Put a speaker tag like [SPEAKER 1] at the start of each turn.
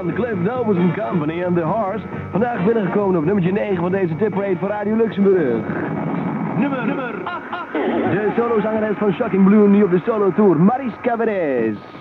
[SPEAKER 1] van Cliff Novus Company en The Horse. Vandaag binnengekomen op nummertje 9 van deze tiprate van Radio Luxemburg. Nummer 8. De solozangeres van Shocking Blue, nu op de solo tour, Mariska Perez.